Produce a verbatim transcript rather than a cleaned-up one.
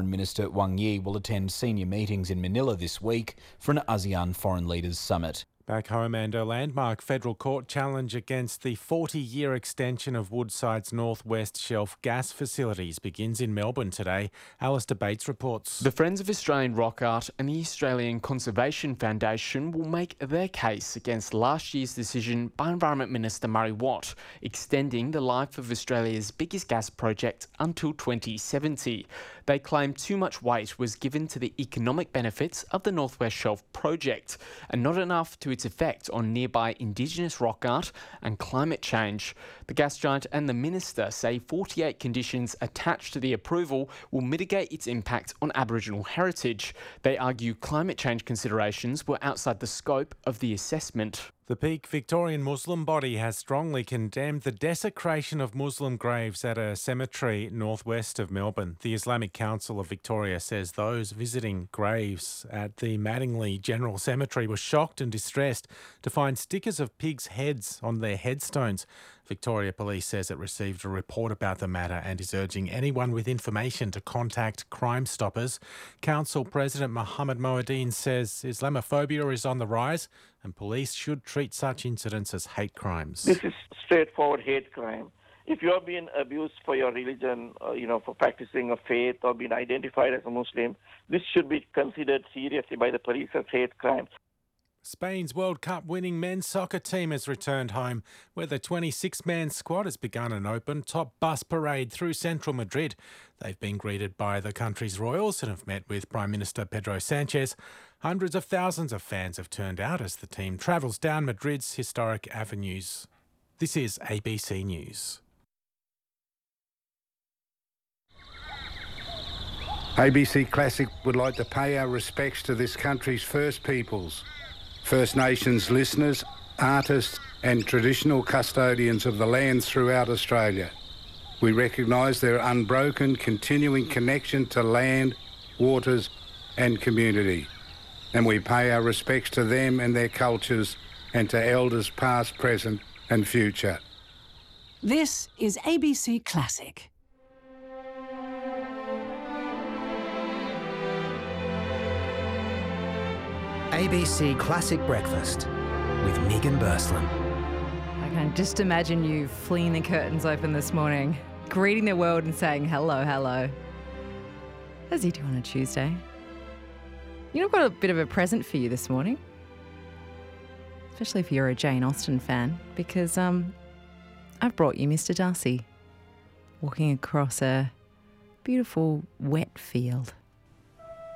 Foreign Minister Wang Yi will attend senior meetings in Manila this week for an ASEAN Foreign Leaders Summit. Back home, and a landmark federal court challenge against the forty-year extension of Woodside's North West Shelf gas facilities begins in Melbourne today. Alistair Bates reports. The Friends of Australian Rock Art and the Australian Conservation Foundation will make their case against last year's decision by Environment Minister Murray Watt, extending the life of Australia's biggest gas project until twenty seventy. They claim too much weight was given to the economic benefits of the North West Shelf project and not enough to its effect on nearby Indigenous rock art and climate change. The gas giant and the minister say forty-eight conditions attached to the approval will mitigate its impact on Aboriginal heritage. They argue climate change considerations were outside the scope of the assessment. The Peak Victorian Muslim body has strongly condemned the desecration of Muslim graves at a cemetery northwest of Melbourne. The Islamic Council of Victoria says those visiting graves at the Mattingley General Cemetery were shocked and distressed to find stickers of pigs' heads on their headstones. Victoria Police says it received a report about the matter and is urging anyone with information to contact Crime Stoppers. Council President Mohammed Moeddin says Islamophobia is on the rise and police should treat such incidents as hate crimes. This is straightforward hate crime. If you're being abused for your religion, or, you know, for practicing a faith or being identified as a Muslim, this should be considered seriously by the police as hate crime. Spain's World Cup winning men's soccer team has returned home, where the twenty-six man squad has begun an open top bus parade through central Madrid. They've been greeted by the country's royals and have met with Prime Minister Pedro Sanchez. Hundreds of thousands of fans have turned out as the team travels down Madrid's historic avenues. This is A B C News. A B C Classic would like to pay our respects to this country's First Peoples, First Nations listeners, artists and traditional custodians of the lands throughout Australia. We recognise their unbroken, continuing connection to land, waters and community. And we pay our respects to them and their cultures and to elders past, present and future. This is A B C Classic. A B C Classic Breakfast with Megan Burslam. I can just imagine you flinging the curtains open this morning, greeting the world and saying hello, hello. How's you doing on a Tuesday? You know, I've got a bit of a present for you this morning, especially if you're a Jane Austen fan, because um, I've brought you Mister Darcy walking across a beautiful wet field.